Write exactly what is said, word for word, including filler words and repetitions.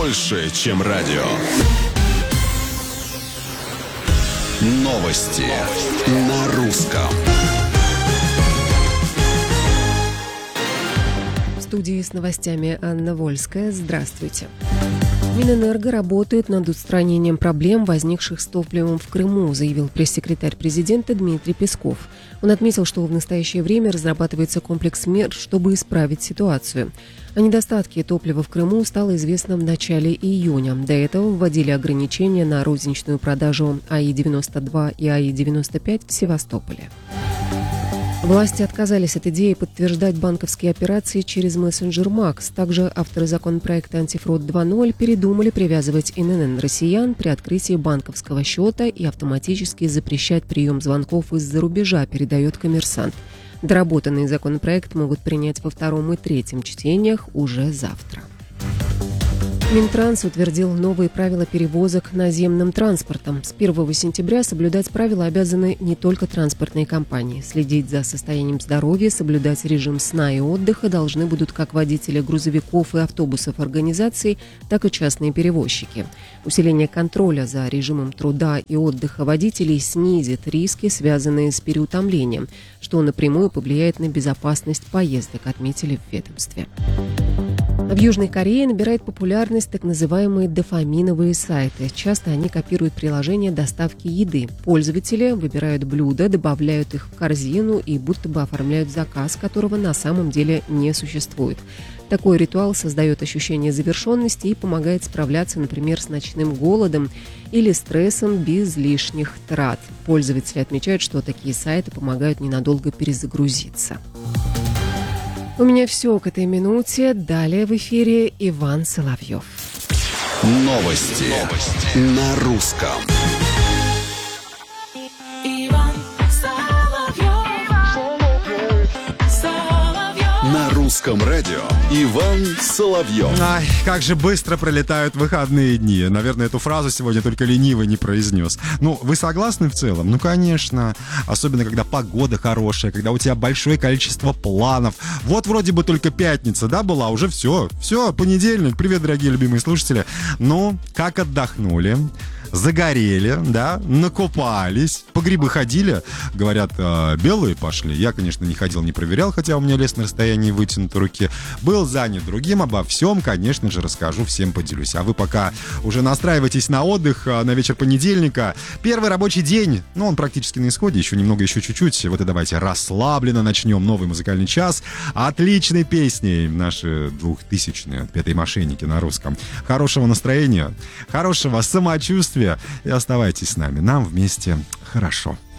больше, чем радио. Новости на русском. В студии с новостями Анна Вольская. Здравствуйте. Минэнерго работает над устранением проблем, возникших с топливом в Крыму, заявил пресс-секретарь президента Дмитрий Песков. Он отметил, что в настоящее время разрабатывается комплекс мер, чтобы исправить ситуацию. О недостатке топлива в Крыму стало известно в начале июня. До этого вводили ограничения на розничную продажу А И девяносто два и А И девяносто пять в Севастополе. Власти отказались от идеи подтверждать банковские операции через мессенджер Макс. Также авторы законопроекта «Антифрод два ноль» передумали привязывать эн эн эн россиян при открытии банковского счета и автоматически запрещать прием звонков из-за рубежа, передает «Коммерсант». Доработанный законопроект могут принять во втором и третьем чтениях уже завтра. Минтранс утвердил новые правила перевозок наземным транспортом. С первого сентября соблюдать правила обязаны не только транспортные компании. Следить за состоянием здоровья, соблюдать режим сна и отдыха должны будут как водители грузовиков и автобусов организаций, так и частные перевозчики. Усиление контроля за режимом труда и отдыха водителей снизит риски, связанные с переутомлением, что напрямую повлияет на безопасность поездок, отметили в ведомстве. В Южной Корее набирает популярность так называемые дофаминовые сайты. Часто они копируют приложения доставки еды. Пользователи выбирают блюда, добавляют их в корзину и будто бы оформляют заказ, которого на самом деле не существует. Такой ритуал создает ощущение завершенности и помогает справляться, например, с ночным голодом или стрессом без лишних трат. Пользователи отмечают, что такие сайты помогают ненадолго перезагрузиться. У меня все к этой минуте. Далее в эфире Иван Соловьев. Новости, Новости. На русском. Иван Соловьев. Соловьев. На русском радио Иван Соловьев. Ай, как же быстро пролетают выходные дни. Наверное, эту фразу сегодня только ленивый не произнес. Ну, вы согласны в целом? Ну, конечно. Особенно, когда погода хорошая, когда у тебя большое количество планов. Вот вроде бы только пятница, да, была? Уже все. Все, понедельник. Привет, дорогие любимые слушатели. Ну, как отдохнули? Загорели, да, накупались, по грибы ходили, говорят, э, белые пошли. Я, конечно, не ходил, не проверял, хотя у меня лес на расстоянии вытянутой руки. Был занят другим, обо всем, конечно же, расскажу, всем поделюсь. А вы пока уже настраивайтесь на отдых, э, на вечер понедельника. Первый рабочий день, ну, он практически на исходе, еще немного, еще чуть-чуть. Вот и давайте расслабленно начнем новый музыкальный час. Отличной песней наши двухтысячные «Отпетые мошенники» на русском. Хорошего настроения, хорошего самочувствия. И оставайтесь с нами. Нам вместе хорошо.